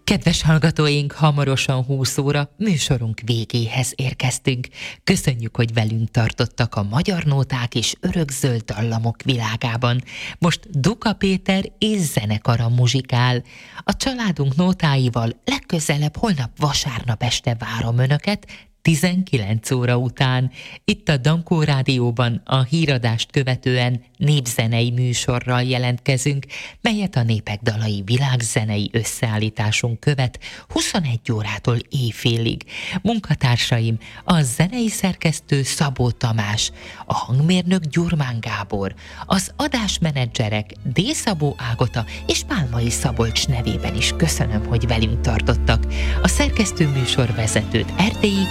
Kedves hallgatóink, hamarosan 20 óra műsorunk végéhez érkeztünk. Köszönjük, hogy velünk tartottak a magyar nóták és örökzöld dallamok világában. Most Duka Péter és zenekara muzsikál. A családunk nótáival legközelebb holnap vasárnap este várom Önöket, 19 óra után. Itt a Dankó Rádióban a híradást követően népzenei műsorral jelentkezünk, melyet a Népek Dalai világzenei összeállításunk követ 21 órától éjfélig. Munkatársaim a zenei szerkesztő Szabó Tamás, a hangmérnök Gyurmán Gábor, az adásmenedzserek D. Szabó Ágota és Pálmai Szabolcs nevében is köszönöm, hogy velünk tartottak. A szerkesztő műsorvezetőt Erdélyi